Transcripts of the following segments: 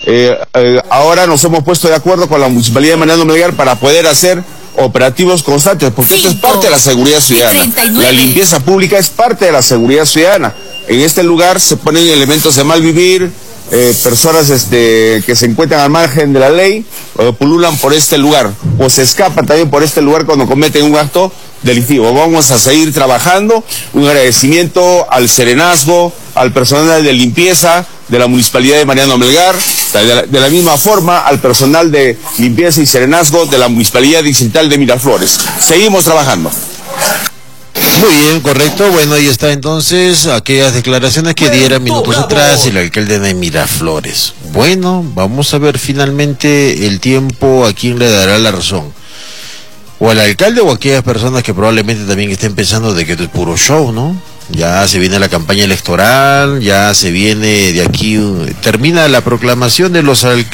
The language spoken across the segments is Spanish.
Ahora nos hemos puesto de acuerdo con la Municipalidad de Mariano Melgar para poder hacer operativos constantes, porque esto es parte de la seguridad ciudadana. 39. La limpieza pública es parte de la seguridad ciudadana. En este lugar se ponen elementos de mal vivir, personas que se encuentran al margen de la ley, pululan por este lugar, o se escapan también por este lugar cuando cometen un acto delictivo. Vamos a seguir trabajando. Un agradecimiento al serenazgo, al personal de limpieza de la Municipalidad de Mariano Melgar, de la misma forma al personal de limpieza y serenazgo de la Municipalidad Distrital de Miraflores. Seguimos trabajando. Muy bien, correcto. Bueno, ahí está entonces aquellas declaraciones que diera minutos atrás el alcalde de Miraflores. Bueno, vamos a ver finalmente el tiempo a quién le dará la razón. O al alcalde o a aquellas personas que probablemente también estén pensando de que esto es puro show, ¿no? Ya se viene la campaña electoral, ya se viene de aquí, termina la proclamación de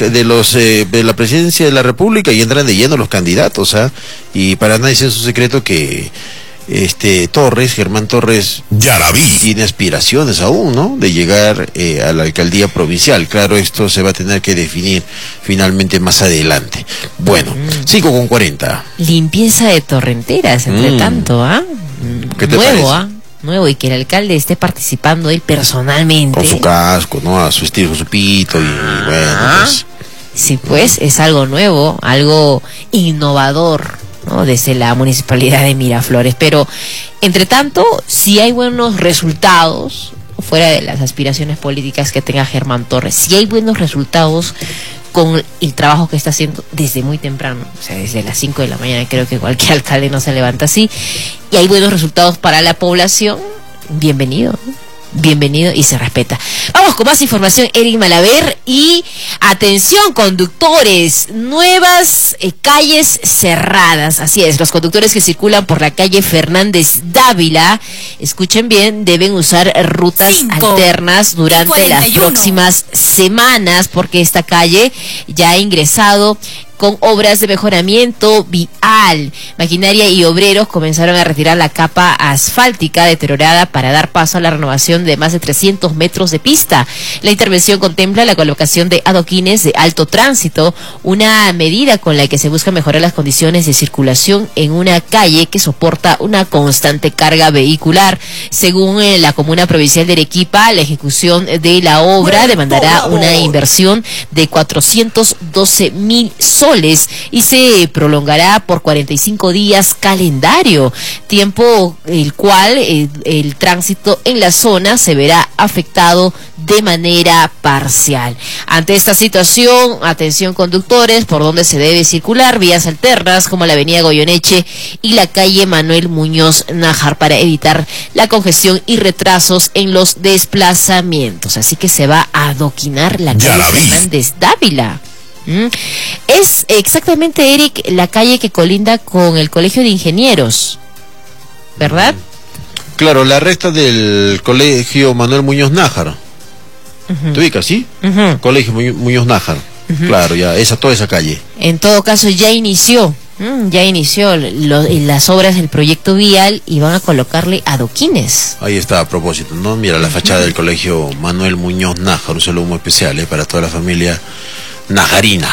la presidencia de la República y entran de lleno los candidatos, ¿ah? Y para nadie es un secreto que Germán Torres ya la vi. Tiene aspiraciones aún, ¿no? De llegar a la alcaldía provincial. Claro, esto se va a tener que definir finalmente más adelante. Bueno, 5:40. Limpieza de torrenteras, entre tanto, ¿ah? ¿Qué te parece? Nuevo, y que el alcalde esté participando él personalmente. Con su casco, ¿no? A su estilo, su pito, y bueno, pues. Sí, pues, es algo nuevo, algo innovador, ¿no? Desde la Municipalidad de Miraflores. Pero, entre tanto, si hay buenos resultados, fuera de las aspiraciones políticas que tenga Germán Torres, si hay buenos resultados con el trabajo que está haciendo desde muy temprano, o sea, desde las 5 de la mañana, creo que cualquier alcalde no se levanta así, y hay buenos resultados para la población, bienvenido y se respeta. Vamos con más información, Eric Malaver, y atención, conductores, nuevas calles cerradas. Así es, los conductores que circulan por la calle Fernández Dávila, escuchen bien, deben usar rutas alternas durante las próximas semanas, porque esta calle ya ha ingresado con obras de mejoramiento vial. Maquinaria y obreros comenzaron a retirar la capa asfáltica deteriorada para dar paso a la renovación de más de 300 metros de pista. La intervención contempla la colocación de adoquines de alto tránsito, una medida con la que se busca mejorar las condiciones de circulación en una calle que soporta una constante carga vehicular. Según la Comuna Provincial de Arequipa, la ejecución de la obra demandará una inversión de 412.000 soles y se prolongará por 45 días calendario, tiempo el cual el tránsito en la zona se verá afectado de manera parcial. Ante esta situación, atención conductores, por donde se debe circular, vías alternas como la avenida Goyeneche y la calle Manuel Muñoz Nájar para evitar la congestión y retrasos en los desplazamientos. Así que se va a adoquinar la calle Fernández Dávila. Es exactamente, Eric, la calle que colinda con el Colegio de Ingenieros, ¿verdad? Claro, la recta del Colegio Manuel Muñoz Nájar. ¿Te ubicas, sí? Colegio Muñoz Nájar. Claro, ya, toda esa calle. En todo caso, ya inició las obras del proyecto vial y van a colocarle adoquines. Ahí está, a propósito, ¿no? Mira la fachada del Colegio Manuel Muñoz Nájar, un saludo muy especial para toda la familia najarina.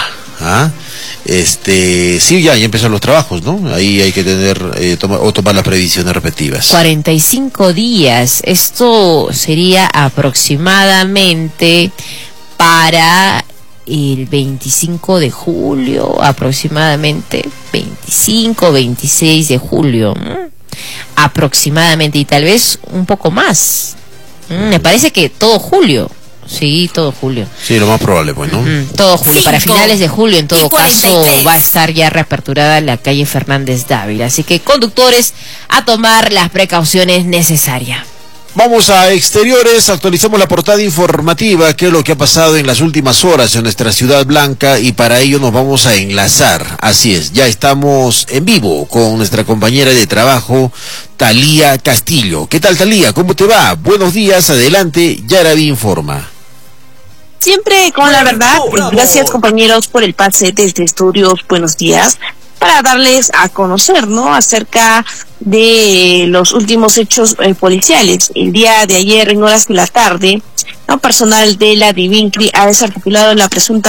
Sí, ya empezaron los trabajos, ¿no? Ahí hay que tomar las previsiones respectivas. 45 días, esto sería aproximadamente para el 25 de julio, aproximadamente 25, 26 de julio, aproximadamente, y tal vez un poco más. Me parece que todo julio. Sí, todo julio. Sí, lo más probable, pues, ¿no? Todo julio. Para finales de julio, en todo caso, va a estar ya reaperturada la calle Fernández Dávila. Así que, conductores, a tomar las precauciones necesarias. Vamos a exteriores, actualizamos la portada informativa, qué es lo que ha pasado en las últimas horas en nuestra Ciudad Blanca, y para ello nos vamos a enlazar. Así es, ya estamos en vivo con nuestra compañera de trabajo, Talía Castillo. ¿Qué tal, Talía? ¿Cómo te va? Buenos días, adelante, Yaraví informa. Siempre con la verdad. Gracias, compañeros, por el pase desde Estudios. Buenos días, para darles a conocer, ¿no?, acerca de los últimos hechos policiales. El día de ayer, en horas de la tarde, personal de la Divincri ha desarticulado la presunta